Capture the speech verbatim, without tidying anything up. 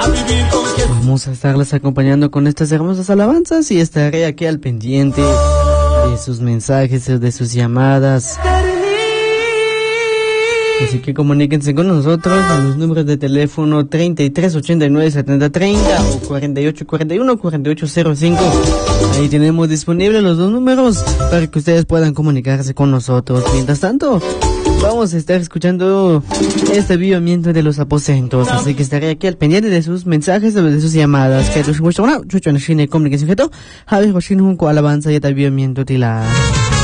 Vamos a estarles acompañando con estas hermosas alabanzas y estaré aquí al pendiente de sus mensajes, de sus llamadas. Así que comuníquense con nosotros a los números de teléfono treinta y tres ochenta y nueve setenta treinta o cuarenta y ocho cuarenta y uno cuarenta y ocho cero cinco. Ahí tenemos disponibles los dos números para que ustedes puedan comunicarse con nosotros. Mientras tanto, vamos a estar escuchando este avivamiento de los aposentos. Así que estaré aquí al pendiente de sus mensajes, de sus llamadas. Que tu escucha una chucho en China comunicación jeto. Javi Roshin junto alabanza y avivamiento tila.